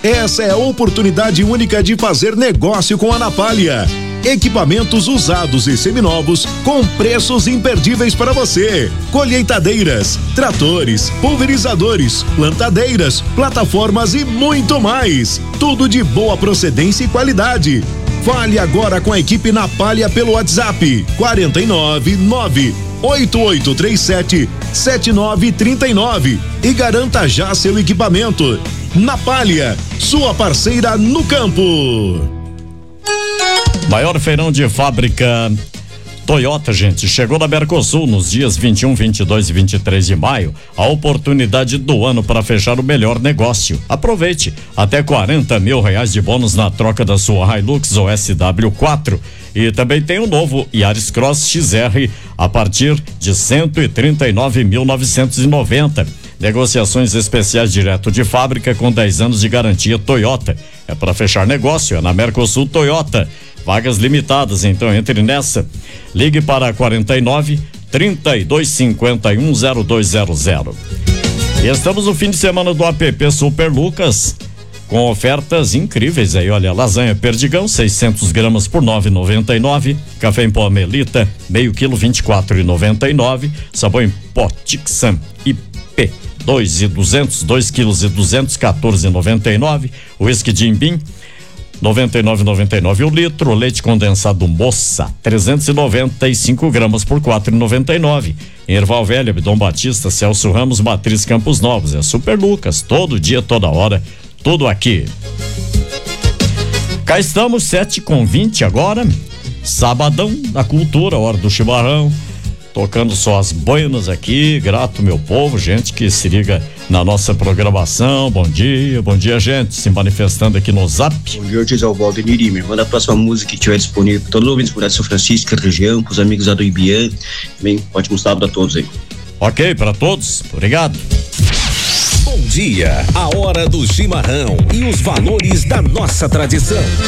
Essa é a oportunidade única de fazer negócio com a Napalha. Equipamentos usados e seminovos com preços imperdíveis para você. Colheitadeiras, tratores, pulverizadores, plantadeiras, plataformas e muito mais. Tudo de boa procedência e qualidade. Fale agora com a equipe Napalha pelo WhatsApp 499-8837-7939 e garanta já seu equipamento. Napalha, sua parceira no campo. Maior feirão de fábrica Toyota, gente, chegou na Mercosul nos dias 21, 22 e 23 de maio. A oportunidade do ano para fechar o melhor negócio. Aproveite, até R$40 mil de bônus na troca da sua Hilux ou SW4. E também tem o novo Yaris Cross XR a partir de 139.990. Negociações especiais direto de fábrica com 10 anos de garantia Toyota. É para fechar negócio, é na Mercosul Toyota. Vagas limitadas, então entre nessa. Ligue para 49-3251-0200. E estamos no fim de semana do app Super Lucas, com ofertas incríveis aí, olha, lasanha Perdigão 600 gramas por 9,99, café em pó Melita meio quilo 24,99, sabão em pó Tixan IP 2 quilos e 200 14,99, whisky Jim Beam 99,99 o litro, leite condensado Moça 395 gramas por 4,99. Em Erval Velha, Dom Batista, Celso Ramos, Matriz Campos Novos. É Super Lucas, todo dia, toda hora, tudo aqui. Cá estamos, 7h20 agora, sabadão da cultura, hora do chimarrão, tocando só as boinas aqui, grato meu povo, gente que se liga na nossa programação. Bom dia, gente, se manifestando aqui no Zap. Bom dia, Ortiz Valdemir Imer. Manda a próxima música que estiver disponível para todos os ouvintes por São Francisco, região, para os amigos lá do Ibiã. Também ótimo sábado a todos aí. Ok, para todos, obrigado. Bom dia, a hora do chimarrão e os valores da nossa tradição.